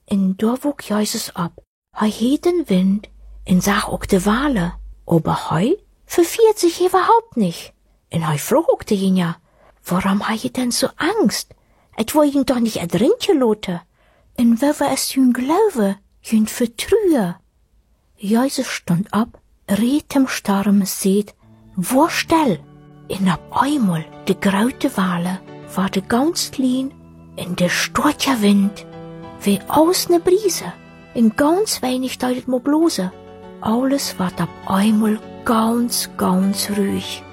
En daar woek Jesus ab. Hij heet den Wind en zag ook de Wale. Aber hij verfiert sich überhaupt nicht. En hij vroeg ook de Jinja, warum hij je denn so Angst? Het wil je doch nicht erdrinken loten. En wer war es jün Glaube, jün Vertrühe? Jesus stond ab, reed dem Storm seet, war still. En op einmal de grote Wale war de ganz klein en de stortje Wind, wie aus ne Brise, en ganz wenig deut het mo blose. Alles ward op einmal ganz ruhig.